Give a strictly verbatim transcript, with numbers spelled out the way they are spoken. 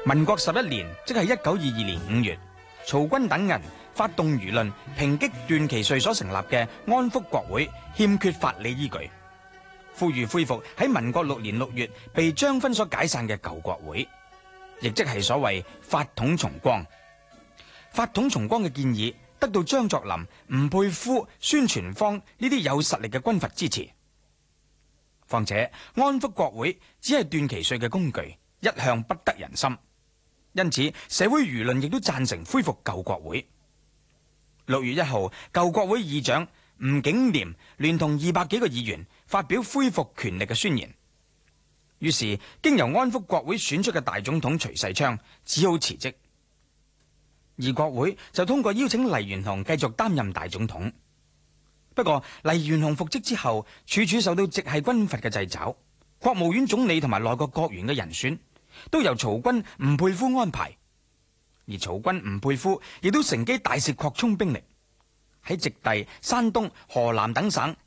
民國十一年，即係一九二二年五月，曹軍等人發動輿論，抨擊段祺瑞所成立嘅安福國會欠缺法理依據，呼籲恢復喺民國六年六月被張勳所解散嘅舊國會，亦即係所謂法統重光。法統重光嘅建議得到張作霖、吳佩孚、孫傳芳呢啲有實力嘅軍閥支持。況且安福國會只係段祺瑞嘅工具，一向不得人心，因此社會輿論亦都贊成恢復舊國會。六月一號，舊國會議長吳景廉聯同二百幾個議員發表恢復權力嘅宣言。於是經由安福國會選出嘅大總統徐世昌只好辭職，而國會就通過邀請黎元洪繼續擔任大總統。不過黎元洪復職之後，處處受到直系軍閥嘅掣肘，國務院總理同埋內閣閣員嘅人選都由曹軍、吳佩孚安排，而曹軍、吳佩孚亦都乘機大肆擴充兵力，喺直隸、山東、河南等省